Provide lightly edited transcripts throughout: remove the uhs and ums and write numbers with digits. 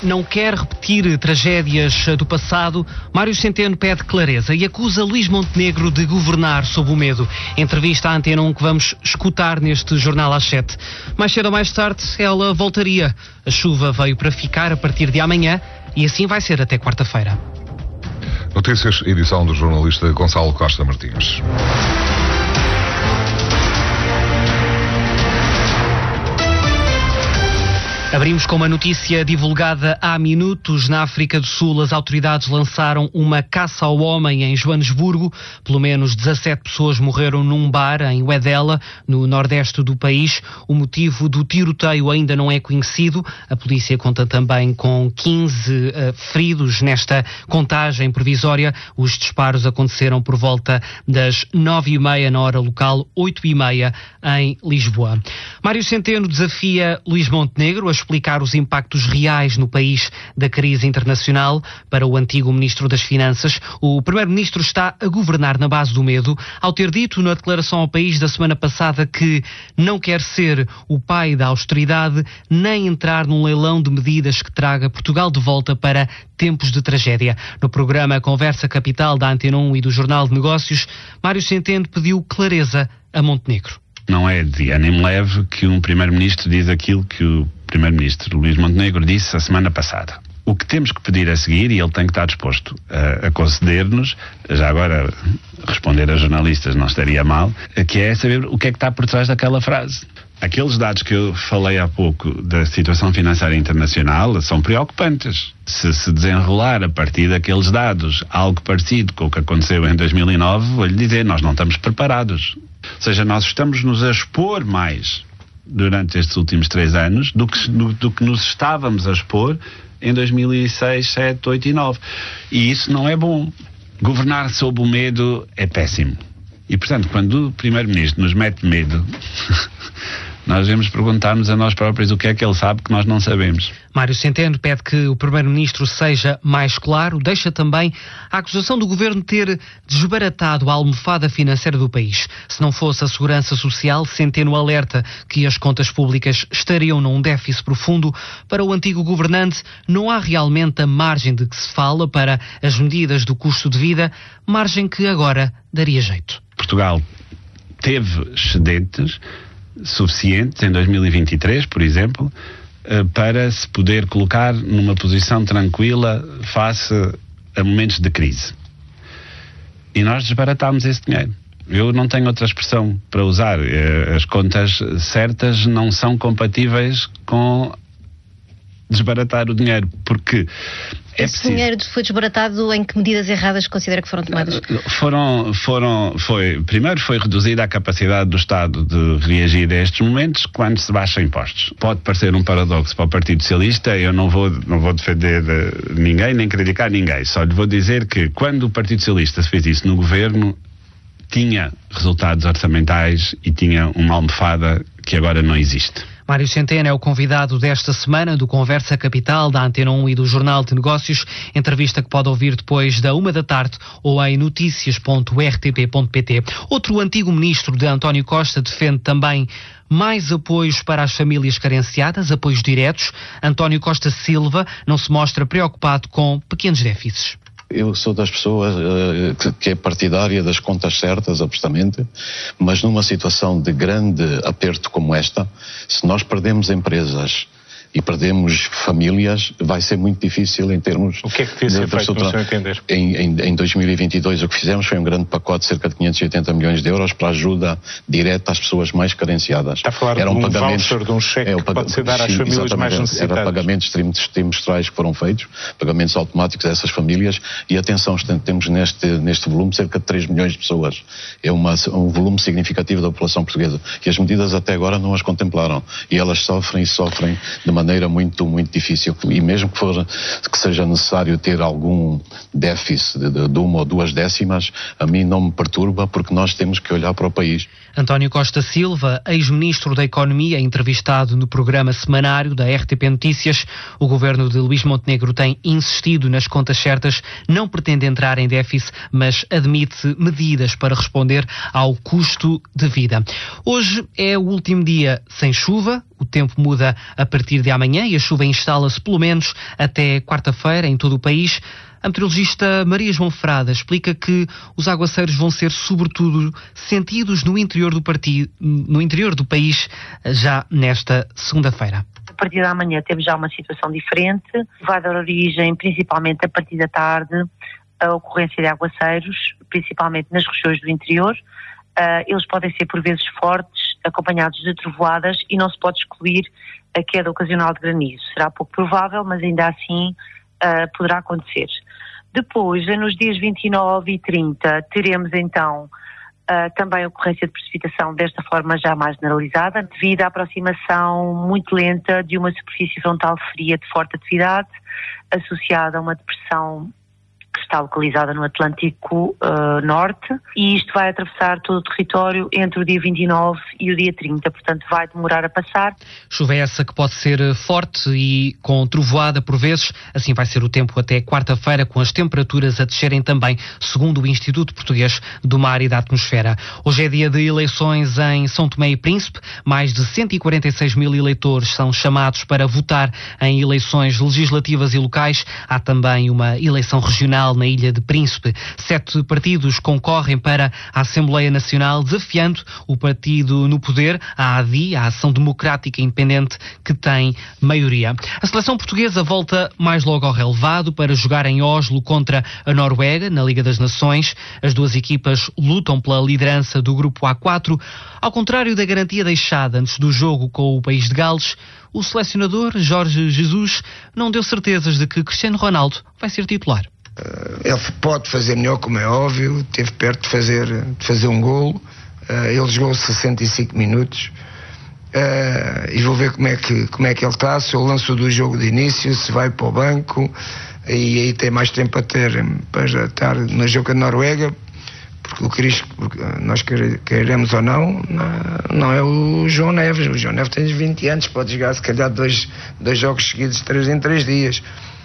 não quer repetir tragédias do passado, Mário Centeno pede clareza e acusa Luís Montenegro de governar sob o medo. Entrevista à Antena 1 que vamos escutar neste Jornal às 7. Mais cedo ou mais tarde, ela voltaria. A chuva veio para ficar a partir de amanhã e assim vai ser até quarta-feira. Notícias, edição do jornalista Gonçalo Costa Martins. Abrimos com uma notícia divulgada há minutos. Na África do Sul, as autoridades lançaram uma caça ao homem em Joanesburgo. Pelo menos 17 pessoas morreram num bar em Ouédella, no nordeste do país. O motivo do tiroteio ainda não é conhecido. A polícia conta também com 15 feridos nesta contagem provisória. Os disparos aconteceram por volta das 9h30 na hora local, 8h30 em Lisboa. Mário Centeno desafia Luís Montenegro a explicar os impactos reais no país da crise internacional. Para o antigo Ministro das Finanças, o Primeiro-Ministro está a governar na base do medo, ao ter dito na declaração ao país da semana passada que não quer ser o pai da austeridade, nem entrar num leilão de medidas que traga Portugal de volta para tempos de tragédia. No programa Conversa Capital da Antena 1 e do Jornal de Negócios, Mário Centeno pediu clareza a Montenegro. Não é de ânimo leve que um Primeiro-Ministro diz aquilo que o Primeiro-Ministro Luís Montenegro disse a semana passada. O que temos que pedir a seguir, e ele tem que estar disposto a conceder-nos, já agora responder a jornalistas não estaria mal, que é saber o que é que está por trás daquela frase. Aqueles dados que eu falei há pouco da situação financeira internacional são preocupantes. Se desenrolar a partir daqueles dados algo parecido com o que aconteceu em 2009, vou-lhe dizer, nós não estamos preparados. Ou seja, nós estamos-nos a expor mais durante estes últimos 3 anos do que nos estávamos a expor em 2006, 7, 8 e 9. E isso não é bom. Governar sob o medo é péssimo. E, portanto, quando o Primeiro-Ministro nos mete medo, nós devemos perguntar-nos a nós próprios o que é que ele sabe que nós não sabemos. Mário Centeno pede que o Primeiro-Ministro seja mais claro, deixa também a acusação do Governo ter desbaratado a almofada financeira do país. Se não fosse a Segurança Social, Centeno alerta que as contas públicas estariam num déficit profundo. Para o antigo governante, não há realmente a margem de que se fala para as medidas do custo de vida, margem que agora daria jeito. Portugal teve excedentes suficientes em 2023, por exemplo, para se poder colocar numa posição tranquila face a momentos de crise. E nós desbaratámos esse dinheiro. Eu não tenho outra expressão para usar. As contas certas não são compatíveis com desbaratar o dinheiro, porque esse dinheiro foi desbaratado em que medidas erradas considera que foram tomadas? Primeiro foi reduzida a capacidade do Estado de reagir a estes momentos quando se baixa impostos. Pode parecer um paradoxo para o Partido Socialista, eu não vou defender ninguém, nem criticar ninguém, só lhe vou dizer que quando o Partido Socialista fez isso no governo, tinha resultados orçamentais e tinha uma almofada que agora não existe. Mário Centeno é o convidado desta semana do Conversa Capital, da Antena 1 e do Jornal de Negócios. Entrevista que pode ouvir depois da 13h ou em noticias.rtp.pt. Outro antigo ministro de António Costa defende também mais apoios para as famílias carenciadas, apoios diretos. António Costa Silva não se mostra preocupado com pequenos déficits. Eu sou das pessoas que é partidária das contas certas, absolutamente, mas numa situação de grande aperto como esta, se nós perdemos empresas e perdemos famílias, vai ser muito difícil em termos... O que é que devia ser feito, no seu entender? Em 2022 o que fizemos foi um grande pacote de cerca de 580 milhões de euros para ajuda direta às pessoas mais carenciadas. Está a falar de um voucher, de um cheque que pode ser dar às famílias mais necessitadas. Era pagamentos trimestrais que foram feitos, pagamentos automáticos a essas famílias, e atenção, temos neste volume cerca de 3 milhões de pessoas. É um volume significativo da população portuguesa, e as medidas até agora não as contemplaram, e elas sofrem de maneira muito, muito difícil. E mesmo que seja necessário ter algum déficit de 1 ou 2 décimas, a mim não me perturba, porque nós temos que olhar para o país. António Costa Silva, ex-ministro da Economia, entrevistado no programa semanário da RTP Notícias. O governo de Luís Montenegro tem insistido nas contas certas, não pretende entrar em déficit, mas admite medidas para responder ao custo de vida. Hoje é o último dia sem chuva, O tempo muda a partir de amanhã e a chuva instala-se pelo menos até quarta-feira em todo o país. A meteorologista Maria João Frada explica que os aguaceiros vão ser sobretudo sentidos no interior do país já nesta segunda-feira. A partir da manhã temos já uma situação diferente, vai dar origem principalmente a partir da tarde a ocorrência de aguaceiros, principalmente nas regiões do interior. Eles podem ser por vezes fortes, acompanhados de trovoadas, e não se pode excluir a queda ocasional de granizo. Será pouco provável, mas ainda assim poderá acontecer. Depois, nos dias 29 e 30, teremos então também a ocorrência de precipitação desta forma já mais generalizada, devido à aproximação muito lenta de uma superfície frontal fria de forte atividade, associada a uma depressão que está localizada no Atlântico Norte, e isto vai atravessar todo o território entre o dia 29 e o dia 30, portanto vai demorar a passar. Chuva essa que pode ser forte e com trovoada por vezes, assim vai ser o tempo até quarta-feira, com as temperaturas a descerem também, segundo o Instituto Português do Mar e da Atmosfera. Hoje é dia de eleições em São Tomé e Príncipe, mais de 146 mil eleitores são chamados para votar em eleições legislativas e locais. Há também uma eleição regional na Ilha de Príncipe. 7 partidos concorrem para a Assembleia Nacional, desafiando o partido no poder, a ADI, a Ação Democrática Independente, que tem maioria. A seleção portuguesa volta mais logo ao relevado para jogar em Oslo contra a Noruega, na Liga das Nações. As duas equipas lutam pela liderança do grupo A4. Ao contrário da garantia deixada antes do jogo com o país de Gales, o selecionador Jorge Jesus não deu certezas de que Cristiano Ronaldo vai ser titular. Ele pode fazer melhor, como é óbvio, esteve perto de fazer um golo. Ele jogou 65 minutos e vou ver como é que ele está, se ele lançou do jogo de início, se vai para o banco, e aí tem mais tempo para estar no jogo da Noruega, porque o risco, nós queremos ou não é o João Neves. O João Neves tem 20 anos, pode jogar se calhar dois jogos seguidos, 3 em 3 dias.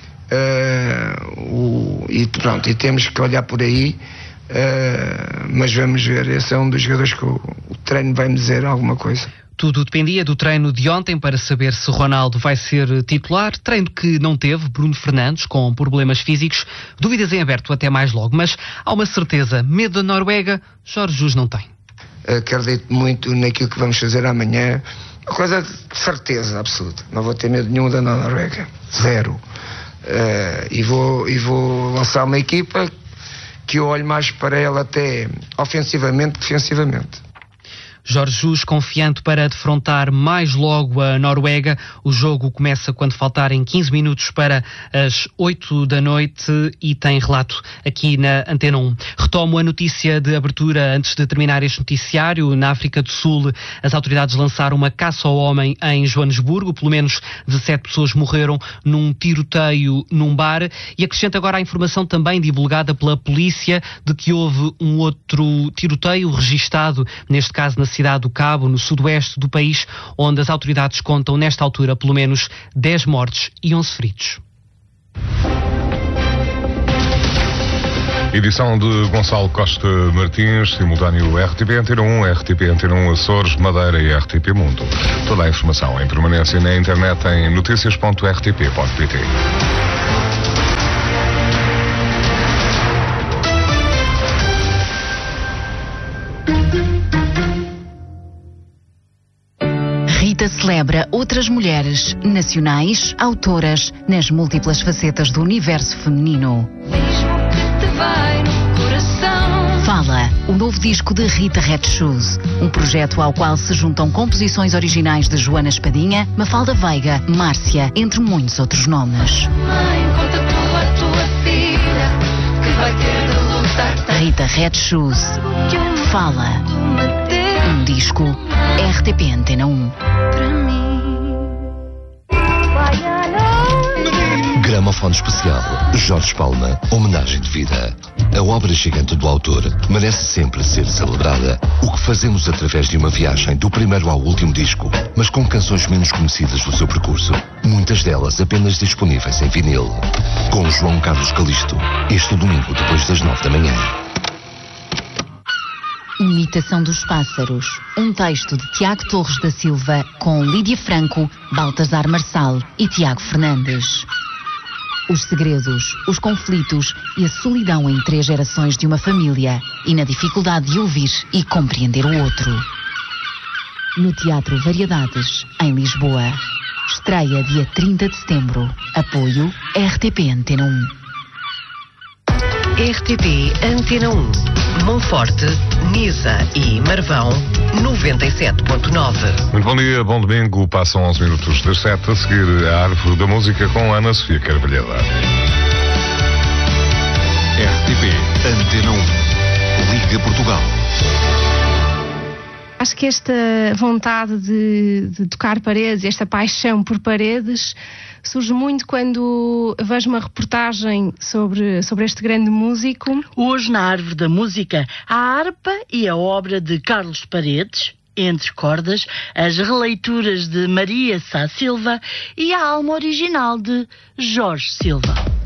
E temos que olhar por aí, mas vamos ver. Esse é um dos jogadores que o treino vai me dizer alguma coisa. Tudo dependia do treino de ontem para saber se Ronaldo vai ser titular, treino que não teve Bruno Fernandes, com problemas físicos, dúvidas em aberto até mais logo, mas há uma certeza: medo da Noruega, Jorge Jesus não tem. Acredito muito naquilo que vamos fazer amanhã, uma coisa de certeza absoluta, não vou ter medo nenhum da Noruega, zero. E vou lançar uma equipa que eu olho mais para ela até ofensivamente que defensivamente. Jorge Jesus confiante para defrontar mais logo a Noruega. O jogo começa quando faltarem 15 minutos para as 8 da noite e tem relato aqui na Antena 1. Retomo a notícia de abertura antes de terminar este noticiário. Na África do Sul, as autoridades lançaram uma caça ao homem em Joanesburgo. Pelo menos 17 pessoas morreram num tiroteio num bar. E acrescenta agora a informação também divulgada pela polícia de que houve um outro tiroteio registado, neste caso na cidade do Cabo, no sudoeste do país, onde as autoridades contam nesta altura pelo menos 10 mortes e 11 feridos. Edição de Gonçalo Costa Martins, simultâneo RTP Antena 1, RTP Antena 1 Açores, Madeira e RTP Mundo. Toda a informação em permanência na internet em noticias.rtp.pt. Rita celebra outras mulheres nacionais, autoras, nas múltiplas facetas do universo feminino. Mesmo que te vai no coração. Fala, o novo disco de Rita Red Shoes, um projeto ao qual se juntam composições originais de Joana Espadinha, Mafalda Veiga, Márcia, entre muitos outros nomes. Mãe, conta a tua filha, que vai ter de lutar. Rita Red Shoes. Fala. Um disco RTP Antena 1. Gramofone especial Jorge Palma, homenagem de vida. A obra gigante do autor merece sempre ser celebrada. O que fazemos através de uma viagem do primeiro ao último disco, mas com canções menos conhecidas do seu percurso, muitas delas apenas disponíveis em vinil. Com João Carlos Calisto, este domingo depois das 9 da manhã. Imitação dos Pássaros, um texto de Tiago Torres da Silva com Lídia Franco, Baltasar Marçal e Tiago Fernandes. Os segredos, os conflitos e a solidão em 3 gerações de uma família e na dificuldade de ouvir e compreender o outro. No Teatro Variedades, em Lisboa. Estreia dia 30 de setembro. Apoio RTP Antena 1. RTP Antena 1. Monforte, Nisa e Marvão, 97.9. Muito bom dia, bom domingo. Passam 11 minutos das 7. A seguir, a Árvore da Música com Ana Sofia Carvalhada. RTP Antena 1. Liga Portugal. Acho que esta vontade de tocar paredes, esta paixão por paredes, surge muito quando vejo uma reportagem sobre este grande músico. Hoje, na Árvore da Música, a harpa e a obra de Carlos Paredes, Entre Cordas, as releituras de Maria Sá Silva e a alma original de Jorge Silva.